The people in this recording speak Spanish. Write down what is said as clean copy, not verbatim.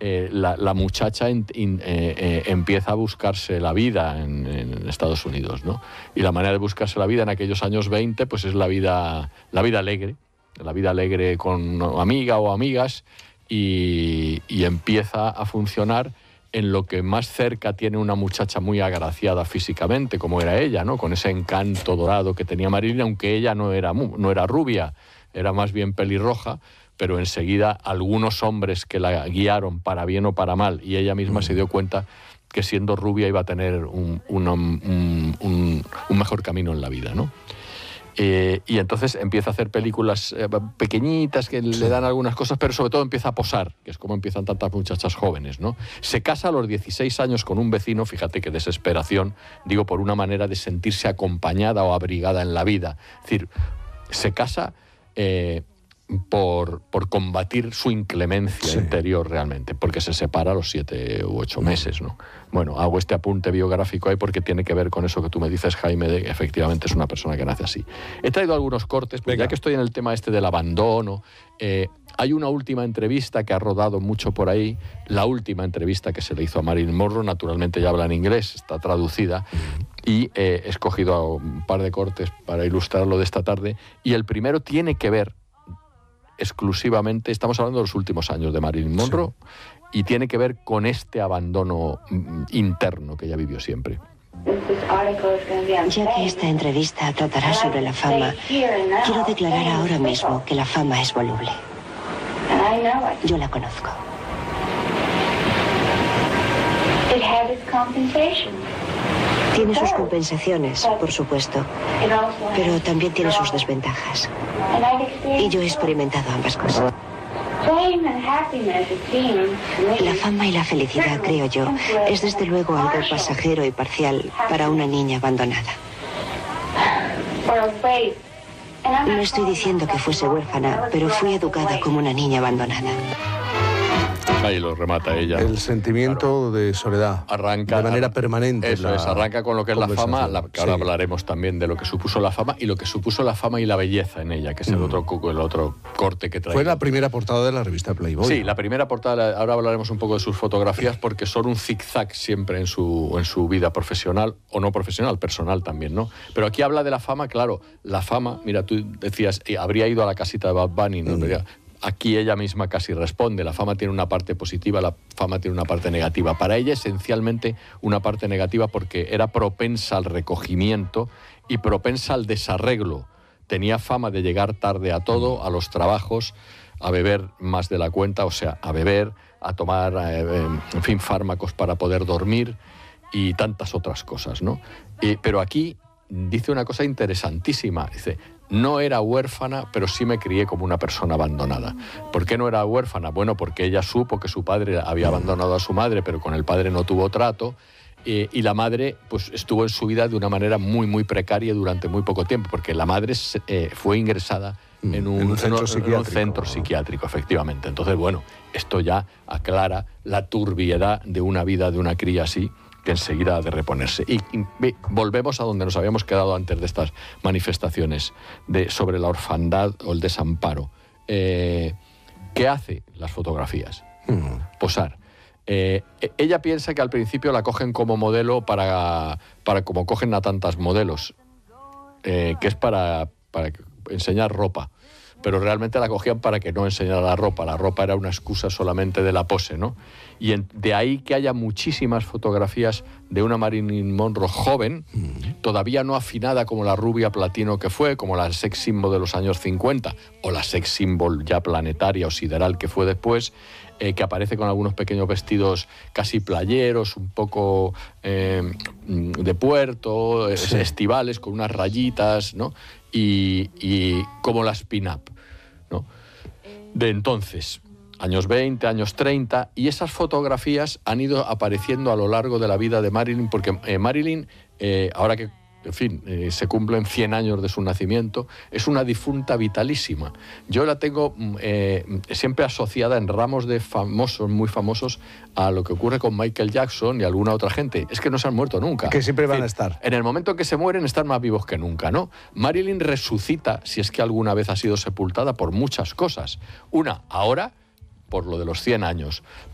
la muchacha empieza a buscarse la vida en Estados Unidos, ¿no? Y la manera de buscarse la vida en aquellos años 20, pues es la vida alegre con amiga o amigas, y empieza a funcionar en lo que más cerca tiene una muchacha muy agraciada físicamente, como era ella, ¿no? Con ese encanto dorado que tenía Marilyn, aunque ella no era rubia, era más bien pelirroja, pero enseguida algunos hombres que la guiaron para bien o para mal, y ella misma se dio cuenta que siendo rubia iba a tener un mejor camino en la vida, ¿no? Y entonces empieza a hacer películas pequeñitas que le dan algunas cosas, pero sobre todo empieza a posar, que es como empiezan tantas muchachas jóvenes, ¿no? Se casa a los 16 años con un vecino, fíjate qué desesperación, digo, por una manera de sentirse acompañada o abrigada en la vida. Es decir, se casa por combatir su inclemencia interior realmente, porque se separa a los 7 u 8 meses, ¿no? Bueno, hago este apunte biográfico ahí porque tiene que ver con eso que tú me dices, Jaime, de que efectivamente es una persona que nace así. He traído algunos cortes, pues ya que estoy en el tema este del abandono, hay una última entrevista que ha rodado mucho por ahí, la última entrevista que se le hizo a Marilyn Monroe, naturalmente ya habla en inglés, está traducida, y he escogido un par de cortes para ilustrarlo de esta tarde, y el primero tiene que ver exclusivamente, estamos hablando de los últimos años de Marilyn Monroe, y tiene que ver con este abandono interno que ella vivió siempre. Ya que esta entrevista tratará sobre la fama, quiero declarar ahora mismo que la fama es voluble. Yo la conozco. Tiene sus compensaciones, por supuesto, pero también tiene sus desventajas. Y yo he experimentado ambas cosas. La fama y la felicidad, creo yo, es desde luego algo pasajero y parcial para una niña abandonada. No estoy diciendo que fuese huérfana, pero fui educada como una niña abandonada. Ahí lo remata ella. El sentimiento de soledad. Arranca de manera permanente. Eso es, arranca con lo que es la fama, que ahora hablaremos también de lo que supuso la fama y lo que supuso la fama y la belleza en ella, que es el otro corte que trae. Fue la primera portada de la revista Playboy. Sí, la primera portada, ahora hablaremos un poco de sus fotografías porque son un zigzag siempre en su vida profesional, o no profesional, personal también, ¿no? Pero aquí habla de la fama, claro, la fama, mira, tú decías, habría ido a la casita de Bad Bunny, ¿no? Aquí ella misma casi responde, la fama tiene una parte positiva, la fama tiene una parte negativa. Para ella esencialmente una parte negativa porque era propensa al recogimiento y propensa al desarreglo. Tenía fama de llegar tarde a todo, a los trabajos, a beber más de la cuenta, o sea, a beber, a tomar, en fin, fármacos para poder dormir y tantas otras cosas, ¿no? Pero aquí dice una cosa interesantísima, dice: no era huérfana, pero sí me crié como una persona abandonada. ¿Por qué no era huérfana? Bueno, porque ella supo que su padre había abandonado a su madre, pero con el padre no tuvo trato, y la madre pues estuvo en su vida de una manera muy, muy precaria durante muy poco tiempo, porque la madre fue ingresada en un centro psiquiátrico, efectivamente. Entonces, bueno, esto ya aclara la turbiedad de una vida de una cría así, que enseguida ha de reponerse. Y volvemos a donde nos habíamos quedado antes de estas manifestaciones sobre la orfandad o el desamparo. ¿Qué hace las fotografías? Posar. Ella piensa que al principio la cogen como modelo para como cogen a tantas modelos, que es para enseñar ropa. Pero realmente la cogían para que no enseñara la ropa. La ropa era una excusa solamente de la pose, ¿no? Y de ahí que haya muchísimas fotografías de una Marilyn Monroe joven, todavía no afinada como la rubia platino que fue, como la sex symbol de los años 50, o la sex symbol ya planetaria o sideral que fue después, que aparece con algunos pequeños vestidos casi playeros, un poco de puerto, estivales, con unas rayitas, ¿no? Y como las pin-up, ¿no? De entonces, años 20, años 30, y esas fotografías han ido apareciendo a lo largo de la vida de Marilyn, porque Marilyn, ahora que, en fin, se cumplen 100 años de su nacimiento, es una difunta vitalísima. Yo la tengo siempre asociada en ramos de famosos, muy famosos, a lo que ocurre con Michael Jackson y alguna otra gente. Es que no se han muerto nunca. Que siempre van a estar. En el momento en que se mueren, están más vivos que nunca, ¿no? Marilyn resucita, si es que alguna vez ha sido sepultada, por muchas cosas. Una, ahora, por lo de los 100 años.